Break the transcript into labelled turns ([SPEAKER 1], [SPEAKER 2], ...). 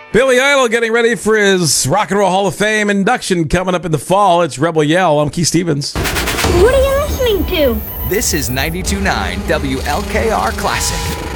[SPEAKER 1] Billy Idol getting ready for his Rock and Roll Hall of Fame induction coming up in the fall. It's Rebel Yell. I'm Keith Stevens.
[SPEAKER 2] What are you listening to?
[SPEAKER 3] This is 92.9 WLKR Classic.